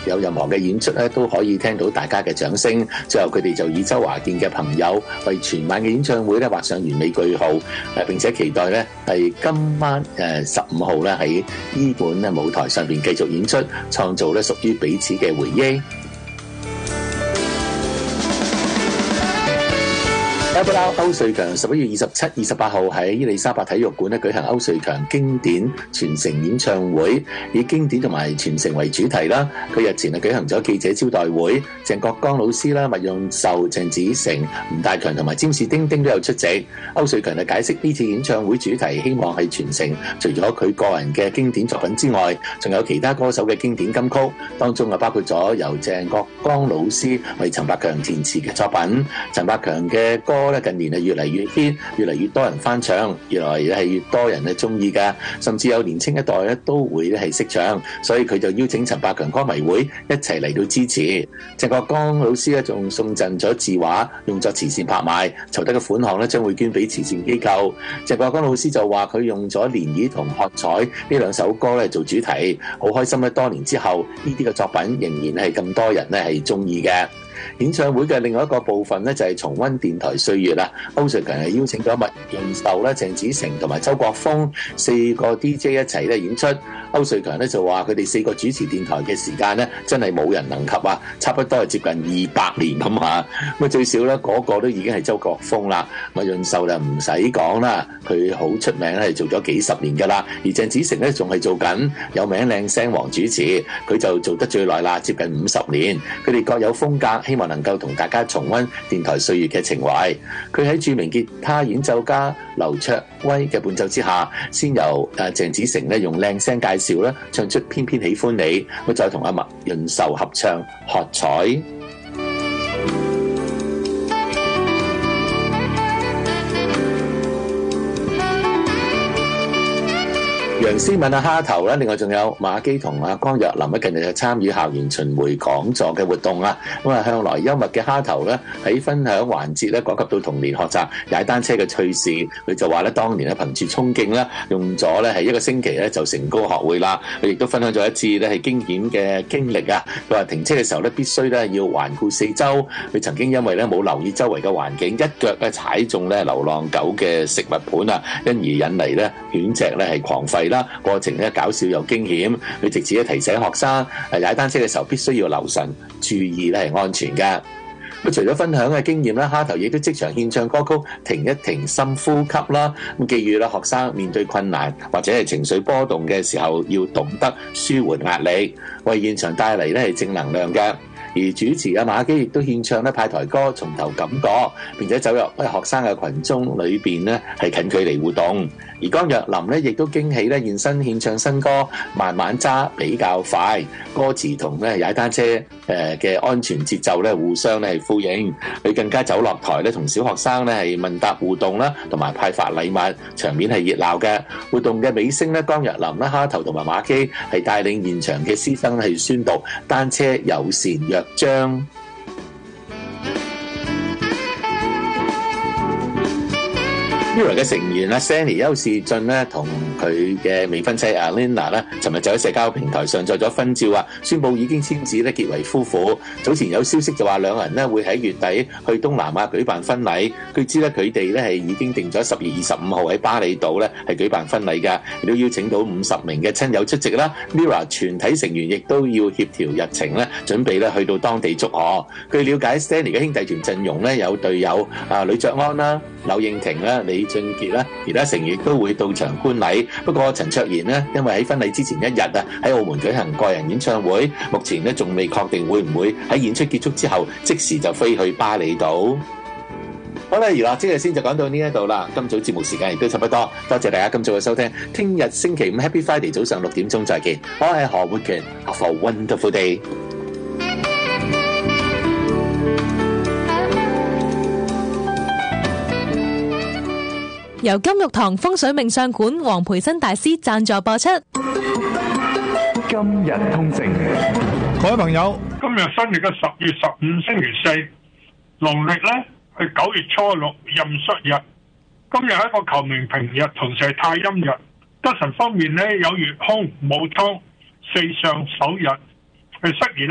有任何嘅演出咧，都可以聽到大家嘅掌聲。最後佢哋就以周華健嘅朋友為全晚嘅演唱會咧畫上完美句號。並且期待咧係今晚15號咧喺伊本咧舞台上邊繼續演出，創造咧屬於彼此嘅回憶。歐瑞強11月27、28號喺伊利沙伯體育館咧舉行歐瑞強經典傳承演唱會，以經典同埋傳承為主題啦。佢日前舉行咗記者招待會，鄭國江老師啦、麥潤壽、鄭子誠、吳大強同埋詹士丁丁都有出席。歐瑞強就解釋呢次演唱會主題希望係傳承，除咗佢個人嘅經典作品之外，仲有其他歌手嘅經典金曲，當中包括咗由鄭國江老師為陳百強填詞嘅作品。陳百強嘅歌近年係越嚟越 hit， 越嚟越多人翻唱，越來係越多人咧中意噶，甚至有年青一代咧都會咧係識唱，所以佢就邀請陳百強歌迷會一齊嚟到支持。鄭國江老師咧仲送贈咗字畫，用作慈善拍賣，籌得嘅款項咧將會捐俾慈善機構。鄭國江老師就話佢用咗漣漪同喝彩呢兩首歌咧做主題，好開心咧，多年之後呢啲嘅作品仍然係咁多人咧係中意嘅。演唱會嘅另外一個部分咧就係重溫電台歲月啦。歐瑞強係邀請咗麥潤壽啦、鄭子誠同埋周國峰4個 DJ 一齊咧演出。歐瑞強咧就話佢哋4個主持電台嘅時間咧真係冇人能及啊，差不多係接近200年咁啊。咁最少咧嗰個都已經係周國峰啦。麥潤壽就唔使講啦，佢好出名咧，係做咗幾十年噶啦。而鄭子誠咧仲係做緊有名靚聲王主持，佢就做得最耐啦，接近50年。佢哋各有風格，希望能夠同大家重溫電台歲月嘅情懷。佢喺著名吉他演奏家劉卓威嘅伴奏之下，先由鄭子誠咧用靚聲介紹啦，唱出偏偏喜歡你，咁再同阿麥潤壽合唱喝彩。楊思敏蝦頭啦，另外仲有馬基同阿江若琳近日就參與校園巡迴講座嘅活動啦。咁向來幽默嘅蝦頭咧喺分享環節咧講及到童年學習踩單車嘅趣事，佢就話咧當年咧憑住衝勁啦，用咗咧係1個星期咧就成功學會啦。佢亦都分享咗一次咧係驚險嘅經歷啊！佢話停車嘅時候咧必須咧要環顧四周，佢曾經因為咧冇留意周圍嘅環境，一腳咧踩中咧流浪狗嘅食物盤啊，因而引嚟咧犬隻咧係狂吠啦。過程咧搞笑又驚險，佢直至咧提醒學生踩單車嘅時候必須要留神，注意咧係安全嘅。咁除咗分享嘅經驗啦，蝦頭亦都即場獻唱歌曲《停一停深呼吸》啦，咁寄語啦學生面對困難或者係情緒波動嘅時候，要懂得舒緩壓力，為現場帶嚟咧係正能量嘅。而主持阿馬基亦都獻唱咧派台歌《從頭感覺》，並且走入學生嘅群眾裏邊咧係近距離互動。而江若琳咧亦都驚喜咧現身獻唱新歌《慢慢揸比較快》，歌詞同咧踩單車嘅安全節奏咧互相咧係呼應。佢更加走落台咧同小學生咧係問答互動啦，同埋派發禮物，場面係熱鬧嘅。活動嘅尾聲咧，江若琳啦、蝦頭同埋馬基係帶領現場嘅師生係宣讀單車友善約章。Mirror 嘅成員Sandy 邱士俊咧同佢嘅未婚妻 Alina 咧，尋日就喺社交平台上載咗婚照啊，宣布已經簽字咧結為夫婦。早前有消息就話兩人咧會喺月底去東南亞舉辦婚禮。據知咧佢哋咧係已經定咗10月25號喺巴厘島咧係舉辦婚禮㗎，亦都邀請到50名嘅親友出席啦。Mirror 全體成員亦都要協調日程咧，準備咧去到當地祝賀。據了解 ，Stanley 嘅兄弟團陣容咧有隊友呂爵安啦、柳應廷啦、李俊傑啦，其他成員都會到場觀禮。不過陳卓賢呢，因為喺婚禮之前1日喺澳門舉行個人演唱會，目前呢仲未確定會唔會喺演出結束之後即時就飛去巴厘島。好啦，娛樂即日先就講到呢一度啦。今早節目時間亦都差不多，多謝大家今早嘅收聽。聽日星期五 Happy Friday 早上6點鐘再見。我係何活權 ，Have a wonderful day。 由金玉堂風水命相館黃培新大師贊助播出。 今日通勝，各位朋友， 今日新曆嘅10月15星期4，農曆咧係9月初6壬戌日。今日係一個求名平日，同時係太陰日。得神方面咧有月空、冇湯、四上首日，係適宜